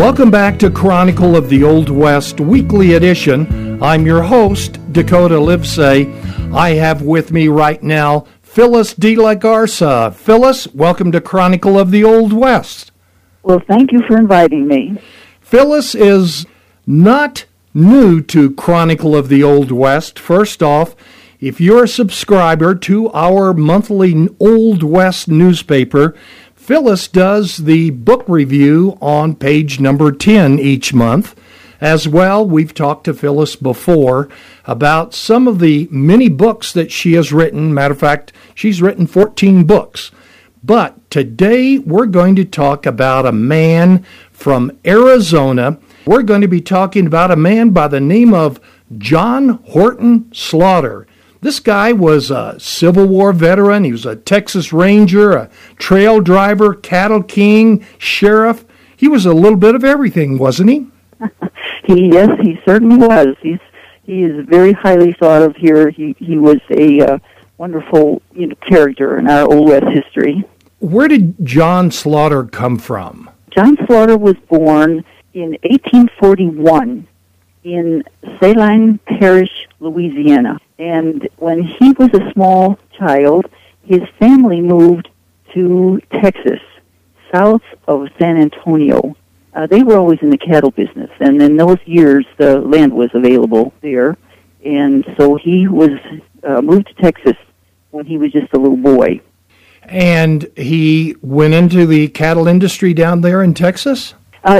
Welcome back to Chronicle of the Old West Weekly Edition. I'm your host, Dakota Livesay. I have with me right now Phyllis De La Garza. Phyllis, welcome to Chronicle of the Old West. Well, thank you for inviting me. Phyllis is not new to Chronicle of the Old West. First off, if you're a subscriber to our monthly Old West newspaper, Phyllis does the book review on page number 10 each month. As well, we've talked to Phyllis before about some of the many books that she has written. Matter of fact, she's written 14 books. But today we're going to talk about a man from Arizona. We're going to be talking about a man by the name of John Horton Slaughter. This guy was a Civil War veteran. He was a Texas Ranger, a trail driver, cattle king, sheriff. He was a little bit of everything, wasn't he? Yes, he certainly was. He is very highly thought of here. He was a wonderful character in our Old West history. Where did John Slaughter come from? John Slaughter was born in 1841 in Saline Parish, Louisiana. And when he was a small child, his family moved to Texas, south of San Antonio. They were always in the cattle business, and in those years, the land was available there. And so he was moved to Texas when he was just a little boy. And he went into the cattle industry down there in Texas?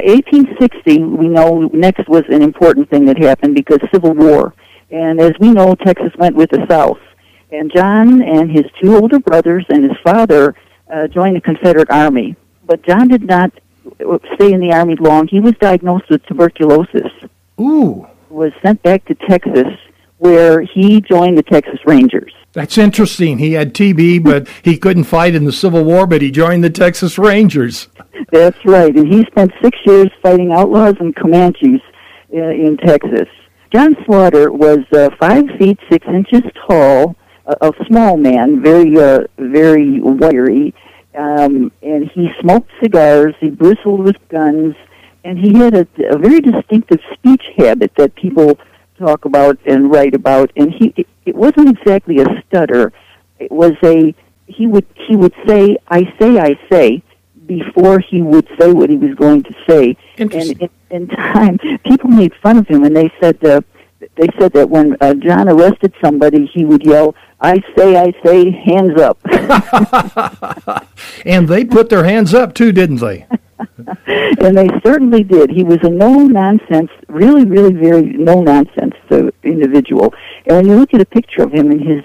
1860, we know, next was an important thing that happened because Civil War. And as we know, Texas went with the South. And John and his two older brothers and his father joined the Confederate Army. But John did not stay in the Army long. He was diagnosed with tuberculosis. Ooh. Was sent back to Texas, where he joined the Texas Rangers. That's interesting. He had TB, but he couldn't fight in the Civil War, but he joined the Texas Rangers. That's right. And he spent 6 years fighting outlaws and Comanches in Texas. John Slaughter was 5 feet 6 inches tall, a small man, very wiry, and he smoked cigars, he bristled with guns, and he had a very distinctive speech habit that people talk about and write about. And it wasn't exactly a stutter. It was he would say, I say, before he would say what he was going to say. And in time, people made fun of him, and they said that when John arrested somebody, he would yell, I say, hands up. And they put their hands up, too, didn't they? And they certainly did. He was a no-nonsense, really, really very no-nonsense individual. And when you look at a picture of him in his,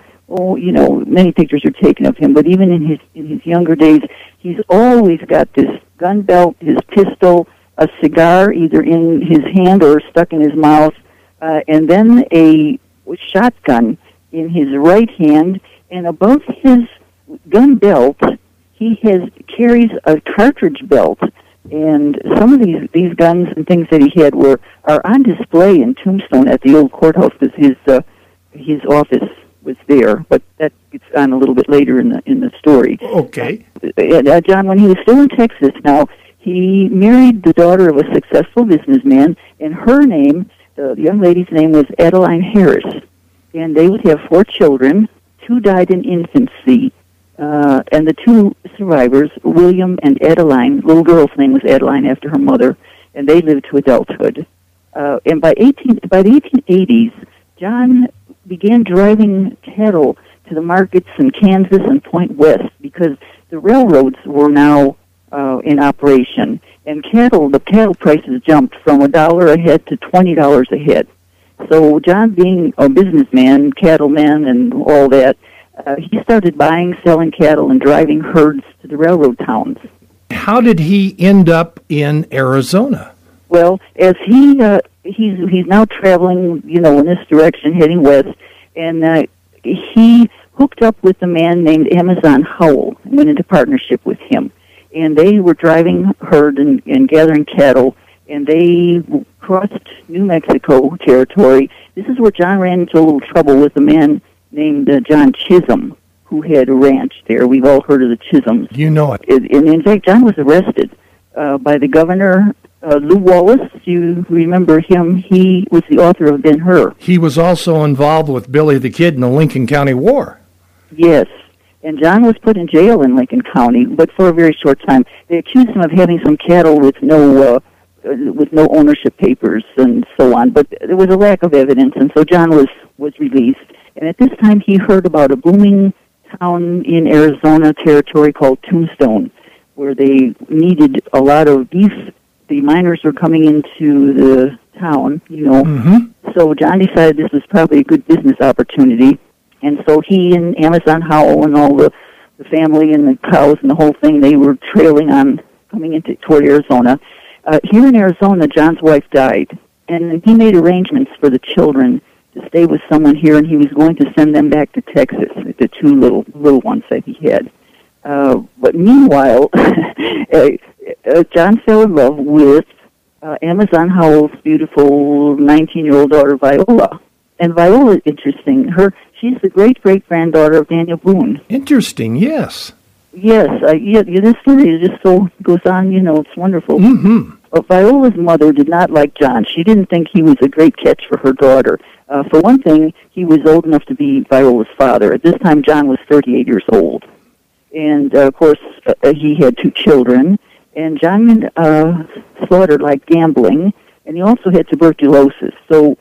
many pictures are taken of him, but even in his younger days, he's always got this gun belt, his pistol, a cigar either in his hand or stuck in his mouth, and then a shotgun in his right hand, and above his gun belt, he carries a cartridge belt, and some of these guns and things that he had are on display in Tombstone at the old courthouse because his office was there, but that gets on a little bit later in the story. Okay. John, when he was still in Texas now, he married the daughter of a successful businessman, and her name, the young lady's name, was Adeline Harris, and they would have 4 children. 2 died in infancy. And the 2 survivors, William and Adeline, little girl's name was Adeline after her mother, and they lived to adulthood. And by the 1880s, John began driving cattle to the markets in Kansas and Point West because the railroads were now in operation, and the cattle prices jumped from $1 a head to $20 a head. So John, being a businessman, cattleman, and all that, he started buying, selling cattle, and driving herds to the railroad towns. How did he end up in Arizona? Well, as he's now traveling, in this direction, heading west, and he hooked up with a man named Amazon Howell and went into partnership with him. And they were driving herd and gathering cattle, and they crossed New Mexico territory. This is where John ran into a little trouble with a man named John Chisholm, who had a ranch there. We've all heard of the Chisholms. You know it. And in fact, John was arrested by the governor Lew Wallace, you remember him, he was the author of Ben-Hur. He was also involved with Billy the Kid in the Lincoln County War. Yes, and John was put in jail in Lincoln County, but for a very short time. They accused him of having some cattle with no ownership papers and so on, but there was a lack of evidence, and so John was released. And at this time, he heard about a booming town in Arizona territory called Tombstone, where they needed a lot of beef. The miners were coming into the town, Mm-hmm. So John decided this was probably a good business opportunity. And so he and Amazon Howell and all the family and the cows and the whole thing, they were trailing on, coming toward Arizona. Here in Arizona, John's wife died, and he made arrangements for the children to stay with someone here, and he was going to send them back to Texas, the two little ones that he had. But meanwhile, John fell in love with Amazon Howell's beautiful 19-year-old daughter, Viola. And Viola is interesting. She's the great-great-granddaughter of Daniel Boone. Interesting, yes. Yes, this story just so goes on, it's wonderful. Mm-hmm. Viola's mother did not like John. She didn't think he was a great catch for her daughter. For one thing, he was old enough to be Viola's father. At this time, John was 38 years old. And, of course, he had two children. And John Slaughter liked gambling, and he also had tuberculosis. So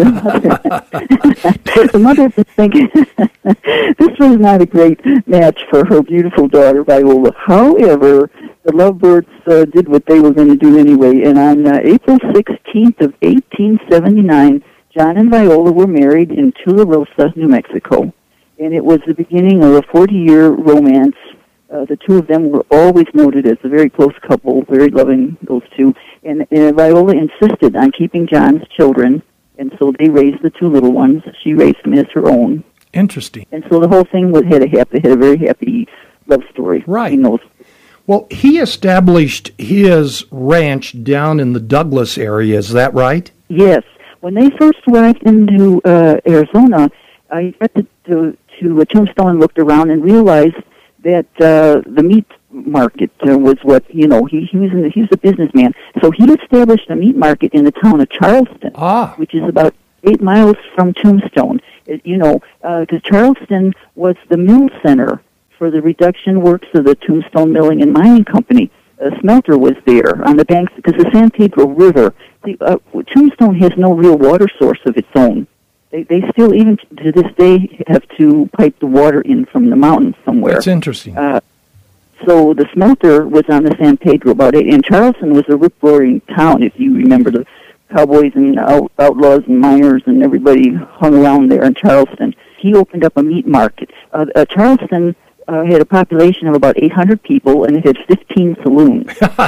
the mother was thinking this was not a great match for her beautiful daughter, Viola. However, the lovebirds did what they were going to do anyway. And on April 16th of 1879, John and Viola were married in Tularosa, New Mexico. And it was the beginning of a 40-year romance. The two of them were always noted as a very close couple, very loving, those two. And Viola insisted on keeping John's children, and so they raised the two little ones. She raised them as her own. Interesting. And so the whole thing had a very happy love story. Right. Well, he established his ranch down in the Douglas area, is that right? Yes. When they first arrived into Arizona, I got to Tombstone and looked around and realized that the meat market was what, he was a businessman. So he established a meat market in the town of Charleston, which is about 8 miles from Tombstone. Because Charleston was the mill center for the reduction works of the Tombstone Milling and Mining Company. A smelter was there on the banks, because the San Pedro River, Tombstone has no real water source of its own. They still, even to this day, have to pipe the water in from the mountains somewhere. That's interesting. So the smelter was on the San Pedro about 8, and Charleston was a rip-roaring town, if you remember. The cowboys and outlaws and miners and everybody hung around there in Charleston. He opened up a meat market. Charleston had a population of about 800 people, and it had 15 saloons.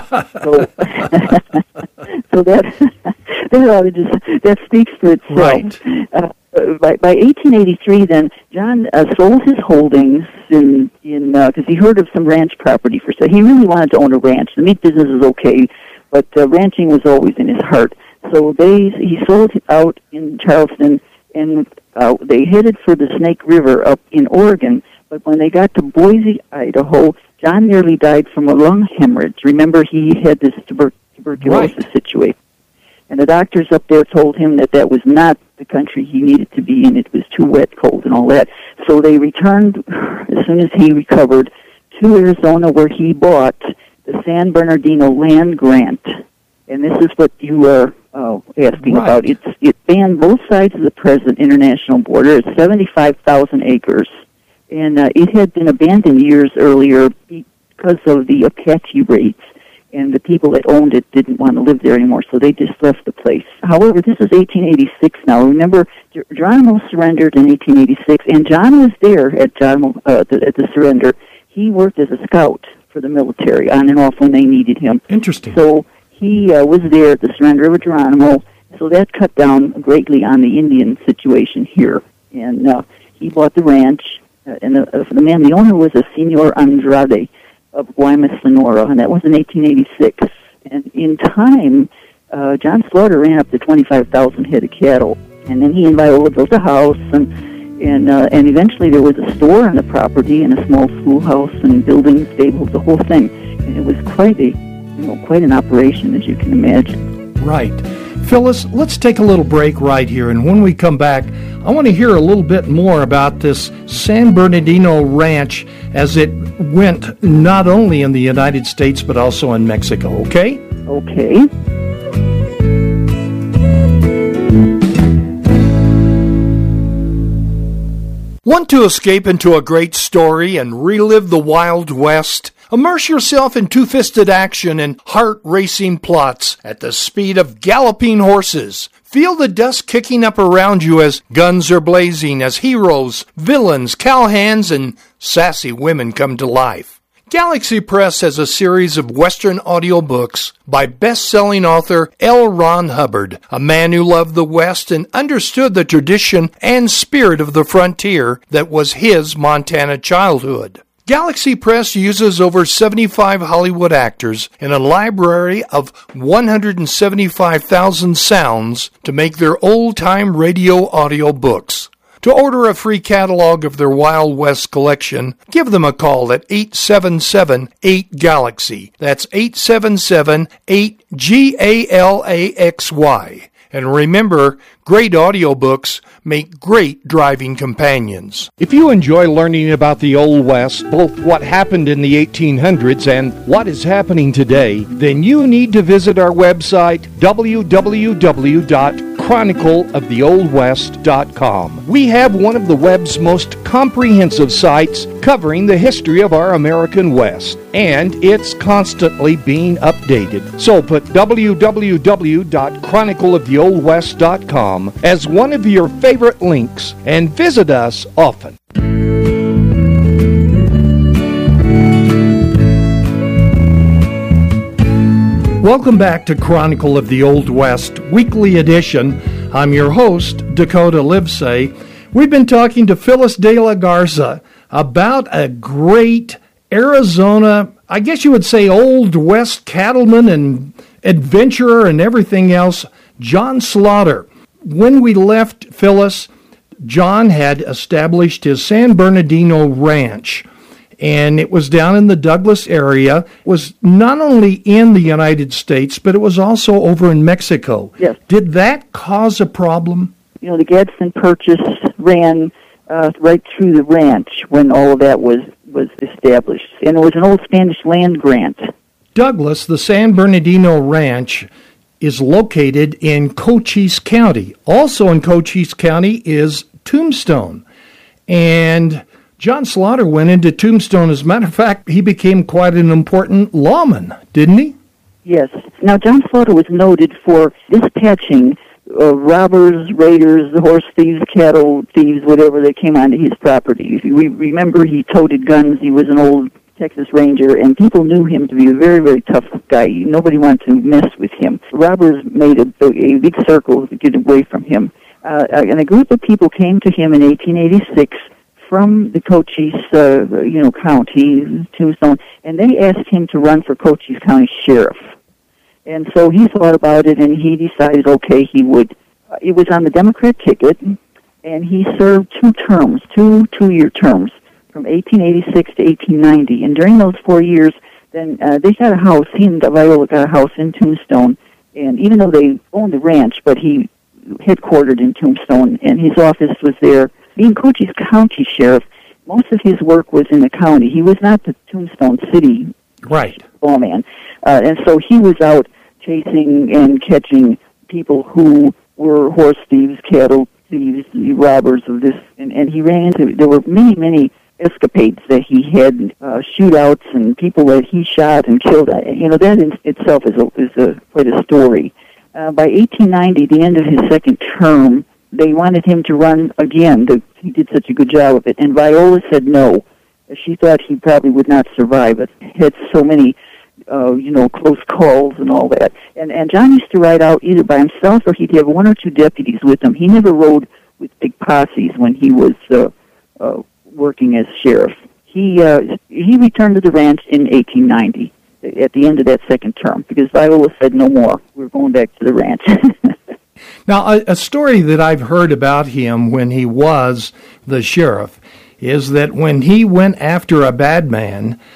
So that speaks for itself. Right. By 1883, then John sold his holdings in because he heard of some ranch property for sale. He really wanted to own a ranch. The meat business is okay, but ranching was always in his heart. So he sold out in Charleston, and they headed for the Snake River up in Oregon. But when they got to Boise, Idaho, John nearly died from a lung hemorrhage. Remember, he had this tuberculosis situation. And the doctors up there told him that was not the country he needed to be in. It was too wet, cold, and all that. So they returned, as soon as he recovered, to Arizona, where he bought the San Bernardino land grant. And this is what you are asking about. It spanned both sides of the present international border. It's 75,000 acres. And it had been abandoned years earlier because of the Apache raids. And the people that owned it didn't want to live there anymore, so they just left the place. However, this is 1886 now. Remember, Geronimo surrendered in 1886, and John was there at the surrender. He worked as a scout for the military on and off when they needed him. Interesting. So he was there at the surrender of Geronimo, so that cut down greatly on the Indian situation here. And he bought the ranch, and the owner was a Senor Andrade of Guaymas, Sonora, and that was in 1886. And in time, John Slaughter ran up to 25,000 head of cattle, and then he and Viola built a house, and eventually there was a store on the property and a small schoolhouse and buildings, stables, the whole thing. And it was quite a quite an operation, as you can imagine. Right. Phyllis, let's take a little break right here, and when we come back, I want to hear a little bit more about this San Bernardino Ranch as it went not only in the United States but also in Mexico, okay? Okay. Want to escape into a great story and relive the Wild West? Immerse yourself in two-fisted action and heart-racing plots at the speed of galloping horses. Feel the dust kicking up around you as guns are blazing, as heroes, villains, cowhands, and sassy women come to life. Galaxy Press has a series of Western audiobooks by best-selling author L. Ron Hubbard, a man who loved the West and understood the tradition and spirit of the frontier that was his Montana childhood. Galaxy Press uses over 75 Hollywood actors and a library of 175,000 sounds to make their old-time radio audiobooks. To order a free catalog of their Wild West collection, give them a call at 877-8-GALAXY. That's 877-8-GALAXY. And remember, great audiobooks make great driving companions. If you enjoy learning about the Old West, both what happened in the 1800s and what is happening today, then you need to visit our website, www.chronicleoftheoldwest.com. We have one of the web's most comprehensive sites covering the history of our American West, and it's constantly being updated. So put www.chronicleoftheoldwest.com as one of your favorite links and visit us often. Welcome back to Chronicle of the Old West, weekly edition. I'm your host, Dakota Livesay. We've been talking to Phyllis de la Garza about a great Arizona, I guess you would say Old West cattleman and adventurer and everything else, John Slaughter. When we left Phyllis, John had established his San Bernardino Ranch, and it was down in the Douglas area. It was not only in the United States, but it was also over in Mexico. Yes. Did that cause a problem? You know, the Gadsden Purchase ran right through the ranch when all of that was established, and it was an old Spanish land grant. Douglas, the San Bernardino Ranch, is located in Cochise County. Also in Cochise County is Tombstone. And John Slaughter went into Tombstone. As a matter of fact, he became quite an important lawman, didn't he? Yes. Now, John Slaughter was noted for dispatching robbers, raiders, horse thieves, cattle thieves, whatever that came onto his property. If you remember, he toted guns. He was an old Texas Ranger, and people knew him to be a very, very tough guy. Nobody wanted to mess with him. Robbers made a big circle to get away from him. And a group of people came to him in 1886 from the Cochise, county, Tombstone, and they asked him to run for Cochise County Sheriff. And so he thought about it, and he decided, okay, he would. It was on the Democrat ticket, and he served two-year terms, from 1886 to 1890. And during those 4 years, then they got a house. He and Viola got a house in Tombstone, and even though they owned the ranch, but he headquartered in Tombstone, and his office was there. Being Cochise County Sheriff, most of his work was in the county. He was not the Tombstone City lawman. And so he was out chasing and catching people who were horse thieves, cattle thieves, robbers of this. And he ran into, there were many, many escapades that he had, shootouts and people that he shot and killed. You know, that in itself is quite a story. By 1890, the end of his second term, they wanted him to run again. He did such a good job of it. And Viola said no. She thought he probably would not survive it. He had so many, close calls and all that. And John used to ride out either by himself or he'd have one or two deputies with him. He never rode with big posses when he was working as sheriff. He returned to the ranch in 1890 at the end of that second term because Viola said no more. We're going back to the ranch. Now, a story that I've heard about him when he was the sheriff is that when he went after a bad man,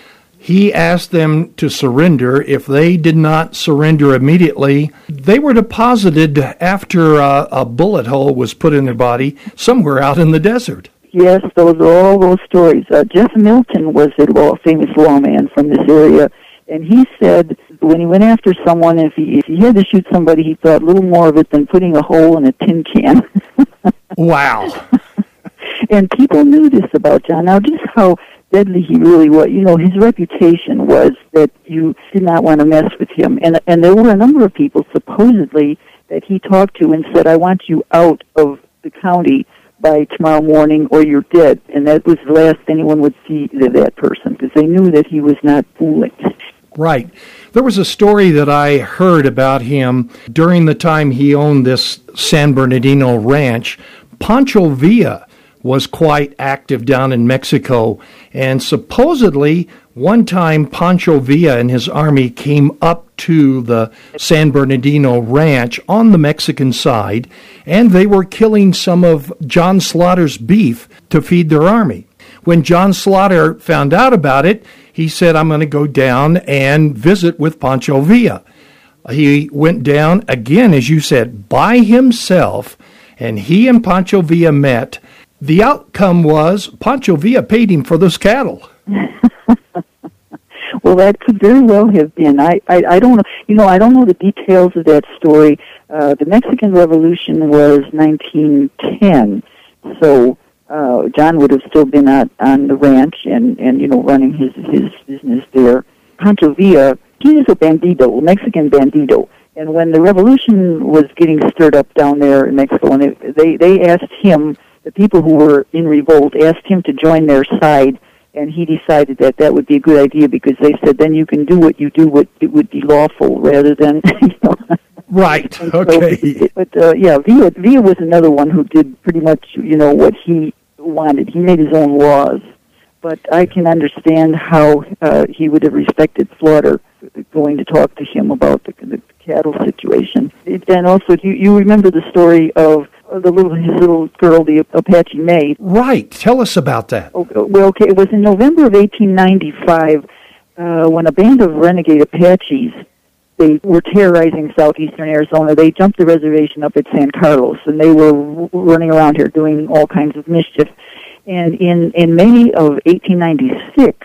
he asked them to surrender. If they did not surrender immediately, they were deposited after a bullet hole was put in their body somewhere out in the desert. Yes, those are all those stories. Jeff Milton was a famous lawman from this area, and he said when he went after someone, if he had to shoot somebody, he thought a little more of it than putting a hole in a tin can. Wow. And people knew this about John. Now, just how deadly he really was. You know, his reputation was that you did not want to mess with him. And there were a number of people, supposedly, that he talked to and said, I want you out of the county by tomorrow morning or you're dead. And that was the last anyone would see that person, because they knew that he was not fooling. Right. There was a story that I heard about him during the time he owned this San Bernardino ranch. Pancho Villa was quite active down in Mexico, and supposedly one time Pancho Villa and his army came up to the San Bernardino ranch on the Mexican side, and they were killing some of John Slaughter's beef to feed their army. When John Slaughter found out about it, he said, I'm going to go down and visit with Pancho Villa. He went down, again, as you said, by himself, and he and Pancho Villa met. The outcome was Pancho Villa paid him for those cattle. Well, that could very well have been. I don't know. You know, I don't know the details of that story. The Mexican Revolution was 1910, so John would have still been on the ranch and you know, running his business there. Pancho Villa, he was a bandido, Mexican bandido. And when the revolution was getting stirred up down there in Mexico, and they asked him, the people who were in revolt asked him to join their side, and he decided that would be a good idea, because they said then you can do what you do, what it would be lawful, rather than, you know. Right, okay. Villa was another one who did pretty much, you know, what he wanted. He made his own laws. But I can understand how he would have respected Slaughter going to talk to him about the cattle situation. And also, you remember the story of his little girl, the Apache May. Right. Tell us about that. Okay. It was in November of 1895 when a band of renegade Apaches, they were terrorizing southeastern Arizona. They jumped the reservation up at San Carlos, and they were running around here doing all kinds of mischief. And in May of 1896,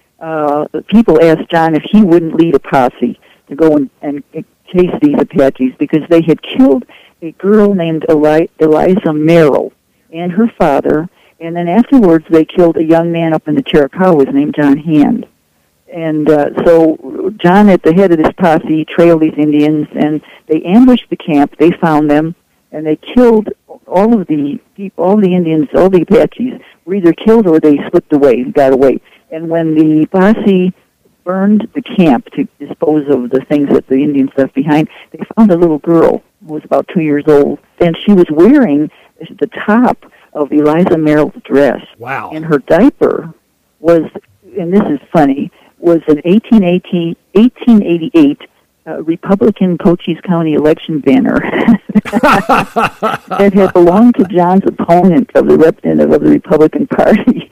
people asked John if he wouldn't lead a posse to go and chase these Apaches, because they had killed a girl named Eliza Merrill and her father, and then afterwards they killed a young man up in the Chiricahuas named John Hand. And so John, at the head of this posse, trailed these Indians, and they ambushed the camp. They found them, and they killed all the Indians, all the Apaches were either killed or they slipped away, got away. And when the posse burned the camp to dispose of the things that the Indians left behind, they found a little girl who was about 2 years old, and she was wearing the top of Eliza Merrill's dress. Wow. And her diaper was, and this is funny, was an 1888 Republican Cochise County election banner that had belonged to John's opponent of the representative of the Republican Party.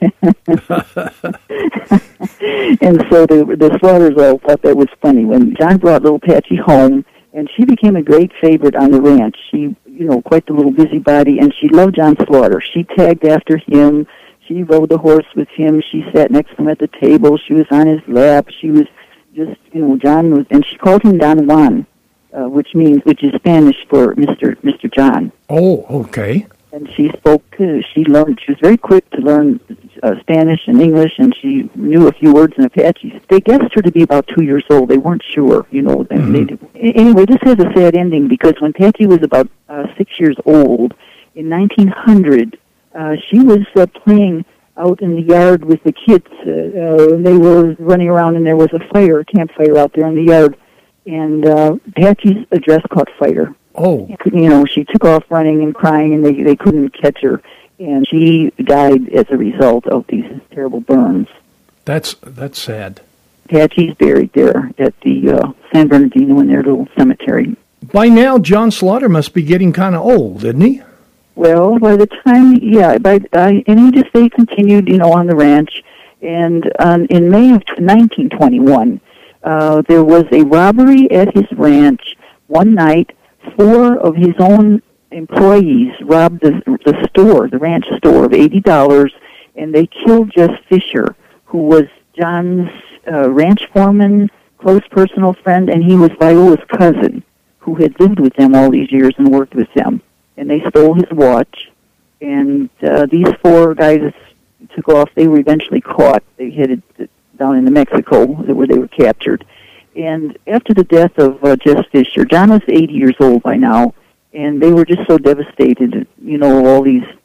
And so the Slaughters all thought that was funny. When John brought little Patsy home, and she became a great favorite on the ranch. She, you know, quite the little busybody, and she loved John Slaughter. She tagged after him. She rode the horse with him. She sat next to him at the table. She was on his lap. She was just, you know, John was, and she called him Don Juan, which is Spanish for Mr. John. Oh, okay. And she learned, she was very quick to learn Spanish and English, and she knew a few words in Apache. They guessed her to be about 2 years old. They weren't sure, you know. Anyway, this has a sad ending, because when Patsy was about 6 years old, in 1900, she was playing out in the yard with the kids. They were running around, and there was a campfire out there in the yard, and Patsy's dress caught fire. Oh. You know, she took off running and crying, and they couldn't catch her, and she died as a result of these terrible burns. That's sad. Patsy's buried there at the San Bernardino in their little cemetery. By now, John Slaughter must be getting kind of old, isn't he? Well, by the time, yeah, and they continued, you know, on the ranch, And in May of 1921, there was a robbery at his ranch. One night, 4 of his own employees robbed the store, the ranch store, of $80, and they killed Jess Fisher, who was John's ranch foreman, close personal friend, and he was Viola's cousin, who had lived with them all these years and worked with them. And they stole his watch, and these 4 guys took off. They were eventually caught. They headed down into Mexico, where they were captured. And after the death of Jess Fisher, John was 80 years old by now, and they were just so devastated, all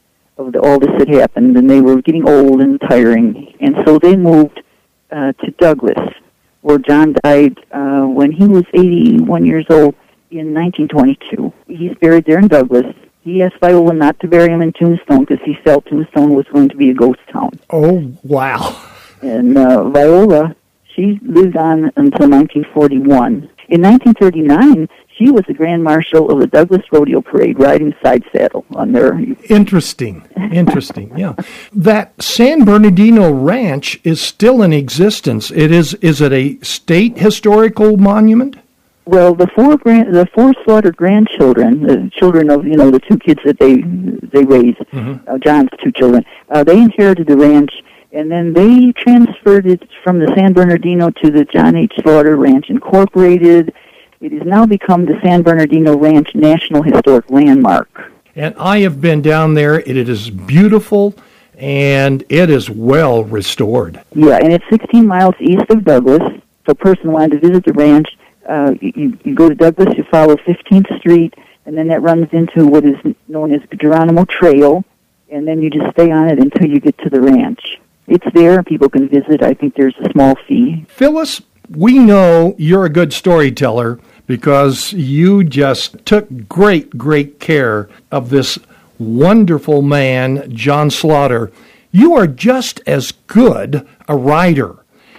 this had happened, and they were getting old and tiring. And so they moved to Douglas, where John died when he was 81 years old in 1922. He's buried there in Douglas. He asked Viola not to bury him in Tombstone because he felt Tombstone was going to be a ghost town. Oh, wow. And Viola, she lived on until 1941. In 1939, she was the Grand Marshal of the Douglas Rodeo Parade, riding side saddle on their... Interesting, yeah. That San Bernardino Ranch is still in existence. Is it a state historical monument? Well, the 4 slaughtered grandchildren, the children of, the 2 kids that they raised, John's 2 children, they inherited the ranch, and then they transferred it from the San Bernardino to the John H. Slaughter Ranch Incorporated. It has now become the San Bernardino Ranch National Historic Landmark. And I have been down there. It is beautiful, and it is well restored. Yeah, and it's 16 miles east of Douglas. If a person wanted to visit the ranch, you go to Douglas, you follow 15th Street, and then that runs into what is known as Geronimo Trail, and then you just stay on it until you get to the ranch. It's there, people can visit. I think there's a small fee. Phyllis, we know you're a good storyteller because you just took great care of this wonderful man, John Slaughter. You are just as good a writer.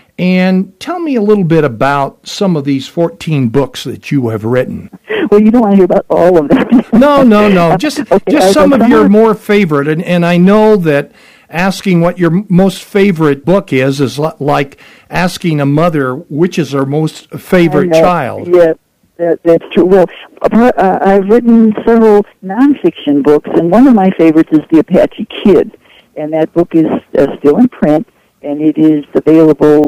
And tell me a little bit about some of these 14 books that you have written. Well, you don't want to hear about all of them. No. Just some of your more favorite. And I know that asking what your most favorite book is like asking a mother which is her most favorite child. Yeah, that's true. Well, I've written several nonfiction books, and one of my favorites is The Apache Kid. And that book is still in print. And it is available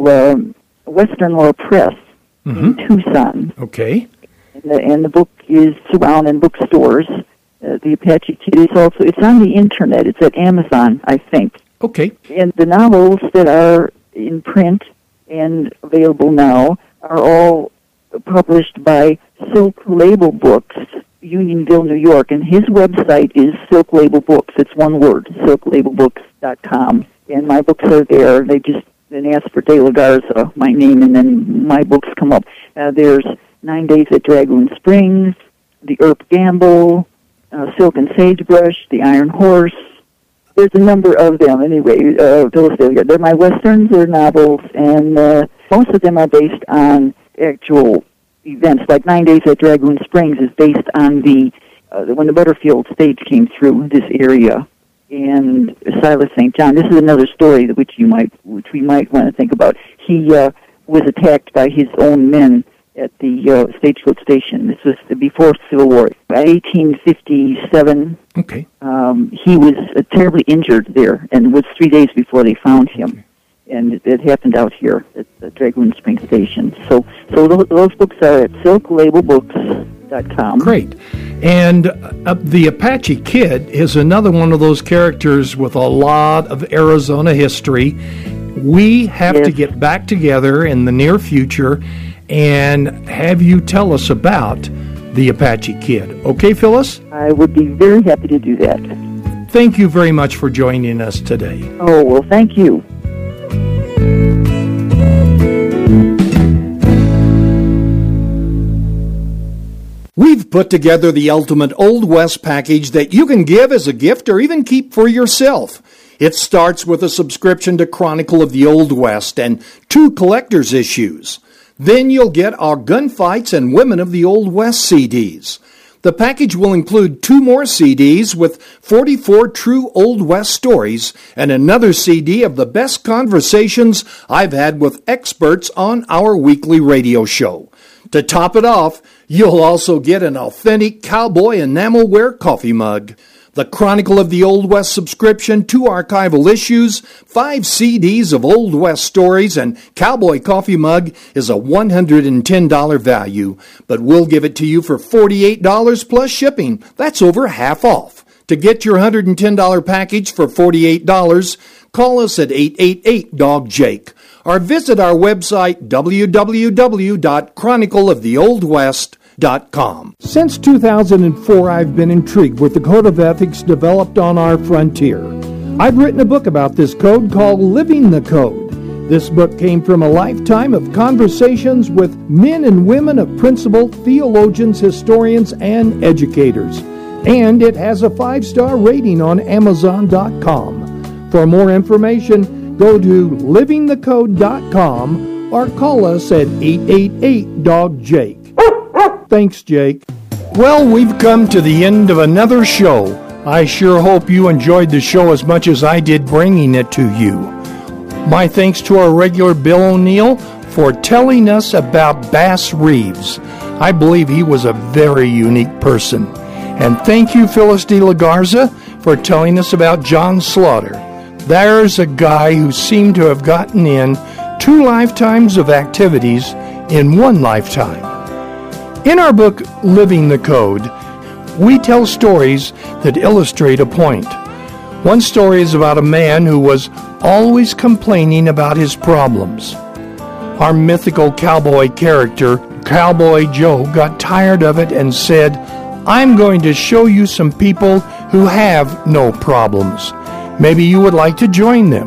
Western Law Press in Tucson. Okay. And the book is around in bookstores. The Apache Kid is also, it's on the internet. It's at Amazon, I think. Okay. And the novels that are in print and available now are all published by Silk Label Books, Unionville, New York. And his website is Silk Label Books. It's one word, silklabelbooks.com. And my books are there. They just then ask for De La Garza, my name, and then my books come up. There's 9 Days at Dragoon Springs, The Earp Gamble, Silk and Sagebrush, The Iron Horse. There's a number of them. Anyway, they're my westerns, they're novels, and most of them are based on actual events. Like 9 Days at Dragoon Springs is based on when the Butterfield stage came through this area. And Silas St. John. This is another story which we might want to think about. He was attacked by his own men at the Stagecoach Station. This was before Civil War. By 1857, okay. He was terribly injured there, and it was 3 days before they found him. Okay. And it happened out here at the Dragoon Spring Station. So those books are at silklabelbooks.com. Great. And the Apache Kid is another one of those characters with a lot of Arizona history. We have to get back together in the near future and have you tell us about the Apache Kid. Okay, Phyllis? I would be very happy to do that. Thank you very much for joining us today. Oh, well, thank you. We've put together the ultimate Old West package that you can give as a gift or even keep for yourself. It starts with a subscription to Chronicle of the Old West and 2 collector's issues. Then you'll get our Gunfights and Women of the Old West CDs. The package will include 2 more CDs with 44 true Old West stories and another CD of the best conversations I've had with experts on our weekly radio show. To top it off, you'll also get an authentic cowboy enamelware coffee mug. The Chronicle of the Old West subscription, 2 archival issues, 5 CDs of Old West stories, and cowboy coffee mug is a $110 value, but we'll give it to you for $48 plus shipping. That's over half off. To get your $110 package for $48, call us at 888-DOG-JAKE or visit our website www.chronicleoftheoldwest.com. Since 2004, I've been intrigued with the code of ethics developed on our frontier. I've written a book about this code called Living the Code. This book came from a lifetime of conversations with men and women of principle, theologians, historians, and educators. And it has a 5-star rating on Amazon.com. For more information, go to livingthecode.com or call us at 888-DOG-JAKE. Thanks, Jake. Well, we've come to the end of another show. I sure hope you enjoyed the show as much as I did bringing it to you. My thanks to our regular Bill O'Neill for telling us about Bass Reeves. I believe he was a very unique person. And thank you, Phyllis de la Garza, for telling us about John Slaughter. There's a guy who seemed to have gotten in 2 lifetimes of activities in 1 lifetime. In our book, Living the Code, we tell stories that illustrate a point. One story is about a man who was always complaining about his problems. Our mythical cowboy character, Cowboy Joe, got tired of it and said, "I'm going to show you some people who have no problems. Maybe you would like to join them."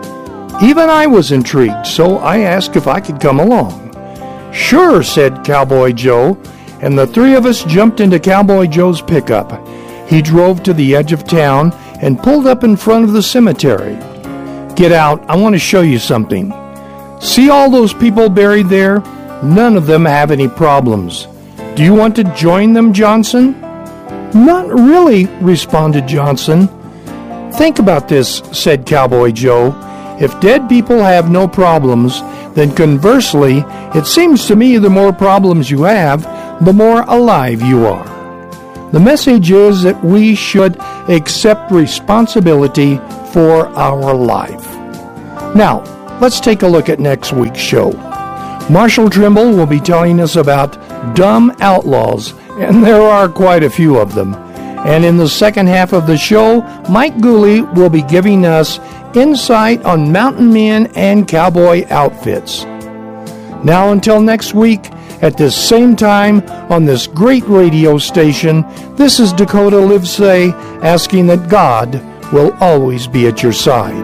Even I was intrigued, so I asked if I could come along. "Sure," said Cowboy Joe, and the 3 of us jumped into Cowboy Joe's pickup. He drove to the edge of town and pulled up in front of the cemetery. "Get out, I want to show you something. See all those people buried there? None of them have any problems. Do you want to join them, Johnson?" "Not really," responded Johnson. "Think about this," said Cowboy Joe. "If dead people have no problems, then conversely, it seems to me the more problems you have, the more alive you are." The message is that we should accept responsibility for our life. Now, let's take a look at next week's show. Marshall Trimble will be telling us about dumb outlaws, and there are quite a few of them. And in the second half of the show, Mike Gooley will be giving us insight on mountain men and cowboy outfits. Now until next week, at this same time on this great radio station, this is Dakota Livesay asking that God will always be at your side.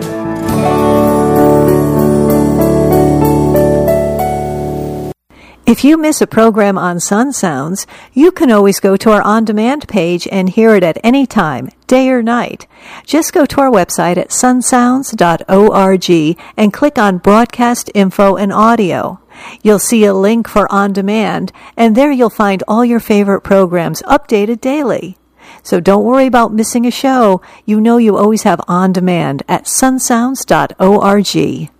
If you miss a program on Sun Sounds, you can always go to our on-demand page and hear it at any time, day or night. Just go to our website at sunsounds.org and click on Broadcast Info and Audio. You'll see a link for On Demand, and there you'll find all your favorite programs updated daily. So don't worry about missing a show. You know you always have On Demand at sunsounds.org.